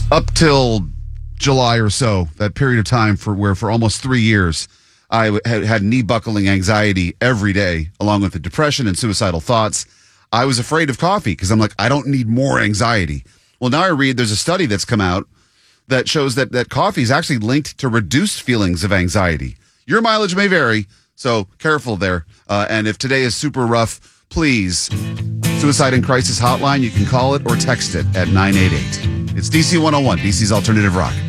Up till July or so, that period of time for almost 3 years, I had knee buckling anxiety every day, along with the depression and suicidal thoughts. I was afraid of coffee because I'm like, I don't need more anxiety. Well, now I read there's a study that's come out that shows that coffee is actually linked to reduced feelings of anxiety. Your mileage may vary, so careful there. And if today is super rough, please, Suicide and Crisis Hotline, you can call it or text it at 988. It's DC 101, DC's Alternative Rock.